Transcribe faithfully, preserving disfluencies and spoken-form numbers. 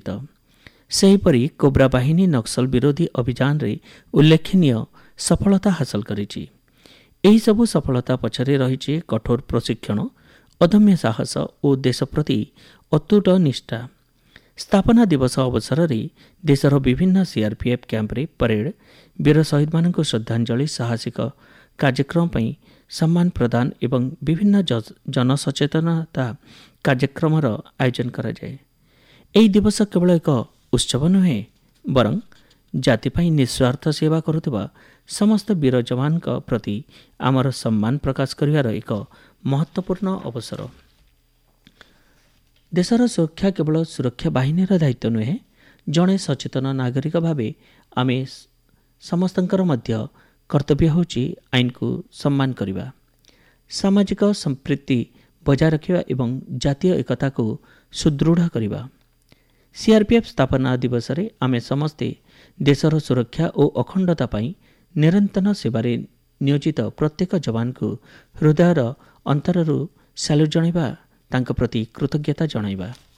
ନିୟୋଜିତ। ସେହିପରି କୋବ୍ରା ବାହିନୀ ନକ୍ସଲ ବିରୋଧୀ ଅଭିଯାନରେ ଉଲ୍ଲେଖନୀୟ ସଫଳତା ହାସଲ କରିଛି। ଏହିସବୁ ସଫଳତା ପଛରେ ରହିଛି କଠୋର ପ୍ରଶିକ୍ଷଣ, ଅଦମ୍ୟ ସାହସ ଓ ଦେଶ ପ୍ରତି ଅତୁଟ ନିଷ୍ଠା। ସ୍ଥାପନା ଦିବସ ଅବସରରେ ଦେଶର ବିଭିନ୍ନ ସିଆର୍ପିଏଫ୍ କ୍ୟାମ୍ପରେ ପରେଡ୍, ବୀର ଶହୀଦମାନଙ୍କୁ ଶ୍ରଦ୍ଧାଞ୍ଜଳି, ସାହସିକ କାର୍ଯ୍ୟକ୍ରମ ପାଇଁ ସମ୍ମାନ ପ୍ରଦାନ ଏବଂ ବିଭିନ୍ନ ଜନସଚେତନତା କାର୍ଯ୍ୟକ୍ରମର ଆୟୋଜନ କରାଯାଏ। ଏହି ଦିବସ କେବଳ ଏକ ଉତ୍ସବ ନୁହେଁ, ବରଂ ଜାତି ପାଇଁ ନିଃସ୍ୱାର୍ଥ ସେବା କରୁଥିବା ସମସ୍ତ ବୀର ଯବାନଙ୍କ ପ୍ରତି ଆମର ସମ୍ମାନ ପ୍ରକାଶ କରିବାର ଏକ ମହତ୍ତ୍ୱପୂର୍ଣ୍ଣ ଅବସର। ଦେଶର ସୁରକ୍ଷା କେବଳ ସୁରକ୍ଷା ବାହିନୀର ଦାୟିତ୍ୱ ନୁହେଁ, ଜଣେ ସଚେତନ ନାଗରିକ ଭାବେ ଆମେ ସମସ୍ତଙ୍କର ମଧ୍ୟ କର୍ତ୍ତବ୍ୟ ହେଉଛି ଆଇନକୁ ସମ୍ମାନ କରିବା, ସାମାଜିକ ସମ୍ପ୍ରୀତି ବଜାୟ ରଖିବା ଏବଂ ଜାତୀୟ ଏକତାକୁ ସୁଦୃଢ଼ କରିବା। ସିଆର୍ପିଏଫ୍ ସ୍ଥାପନା ଦିବସରେ ଆମେ ସମସ୍ତେ ଦେଶର ସୁରକ୍ଷା ଓ ଅଖଣ୍ଡତା ପାଇଁ ନିରନ୍ତର ସେବାରେ ନିୟୋଜିତ ପ୍ରତ୍ୟେକ ଯବାନଙ୍କୁ ହୃଦୟର ଅନ୍ତରରୁ ସାଲ୍ୟୁଟ୍ ଜଣାଇବା, ତାଙ୍କ ପ୍ରତି କୃତଜ୍ଞତା ଜଣାଇବା।